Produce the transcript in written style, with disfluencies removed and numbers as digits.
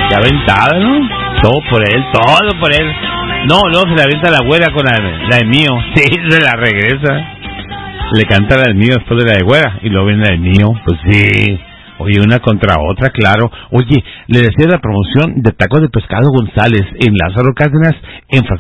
Ya aventada, ¿no? Todo por él. No, luego se la avienta la güera con la de mío. Sí, se la regresa. Le canta la del mío después de la de güera y luego viene la del mío. Pues sí. Oye, una contra otra, claro. Oye, le decía la promoción de tacos de pescado González en Lázaro Cárdenas en